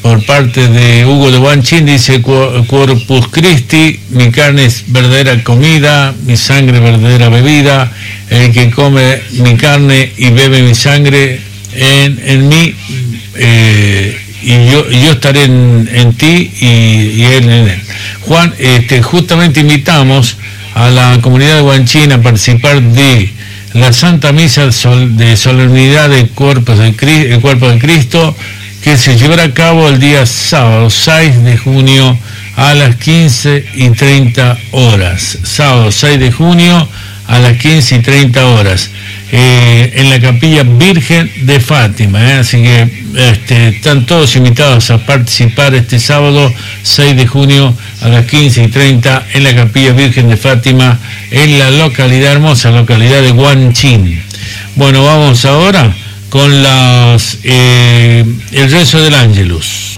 por parte de Hugo de Guanchín, dice: Corpus Christi, mi carne es verdadera comida, mi sangre verdadera bebida, el que come mi carne y bebe mi sangre en mí, y yo estaré en ti y él en él. Juan, justamente invitamos a la comunidad de Guanchín a participar de la Santa Misa de Solemnidad del Cuerpo de Cristo, que se llevará a cabo el día sábado 6 de junio a las 15:30 horas. Sábado 6 de junio a las 15:30 horas. En la Capilla Virgen de Fátima, así que están todos invitados a participar este sábado 6 de junio a las 15:30 en la Capilla Virgen de Fátima, en la hermosa localidad de Guanchín. Bueno, vamos ahora con el rezo del Ángelus.